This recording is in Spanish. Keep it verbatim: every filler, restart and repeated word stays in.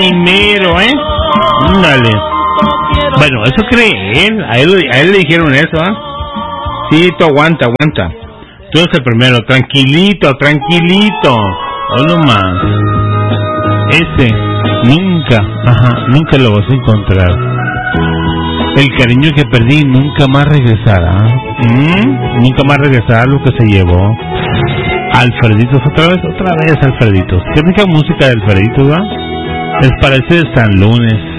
primero, ¿eh? Dale. Bueno, eso cree él. A él, a él le dijeron eso, ¿ah? ¿eh? Sí, tú aguanta, aguanta. Tú eres el primero. Tranquilito, tranquilito. O no más. Ese nunca, ajá, nunca lo vas a encontrar. El cariño que perdí nunca más regresará. ¿Mm? Nunca más regresará lo que se llevó. Alfreditos, otra vez, otra vez Alfreditos. Qué rica música de Alfreditos, ¿va? Es para ese San Lunes.